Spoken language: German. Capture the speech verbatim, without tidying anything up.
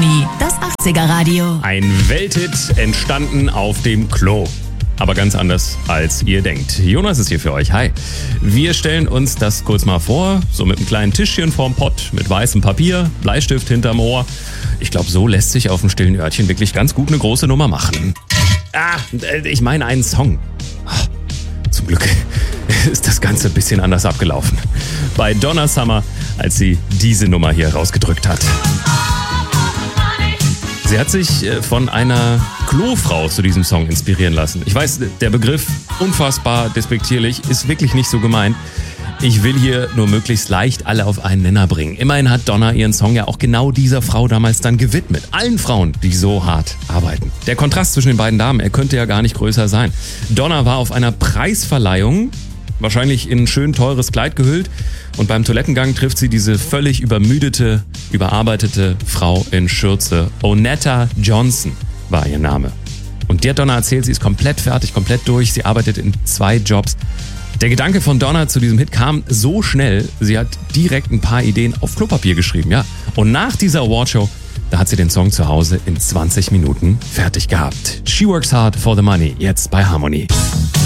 Harmony, das achtziger-Radio. Ein Welthit entstanden auf dem Klo. Aber ganz anders, als ihr denkt. Jonas ist hier für euch. Hi. Wir stellen uns das kurz mal vor. So mit einem kleinen Tischchen vorm Pott, mit weißem Papier, Bleistift hinterm Ohr. Ich glaube, so lässt sich auf dem stillen Örtchen wirklich ganz gut eine große Nummer machen. Ah, ich meine einen Song. Zum Glück ist das Ganze ein bisschen anders abgelaufen. Bei Donna Summer, als sie diese Nummer hier rausgedrückt hat. Sie hat sich von einer Klofrau zu diesem Song inspirieren lassen. Ich weiß, der Begriff unfassbar despektierlich ist wirklich nicht so gemeint. Ich will hier nur möglichst leicht alle auf einen Nenner bringen. Immerhin hat Donna ihren Song ja auch genau dieser Frau damals dann gewidmet. Allen Frauen, die so hart arbeiten. Der Kontrast zwischen den beiden Damen, er könnte ja gar nicht größer sein. Donna war auf einer Preisverleihung, wahrscheinlich in ein schön teures Kleid gehüllt. Und beim Toilettengang trifft sie diese völlig übermüdete, überarbeitete Frau in Schürze. Onetta Johnson war ihr Name. Und der Donna erzählt, sie ist komplett fertig, komplett durch. Sie arbeitet in zwei Jobs. Der Gedanke von Donna zu diesem Hit kam so schnell, sie hat direkt ein paar Ideen auf Klopapier geschrieben, ja. Und nach dieser Awardshow, da hat sie den Song zu Hause in zwanzig Minuten fertig gehabt. She Works Hard for the Money, jetzt bei Harmony.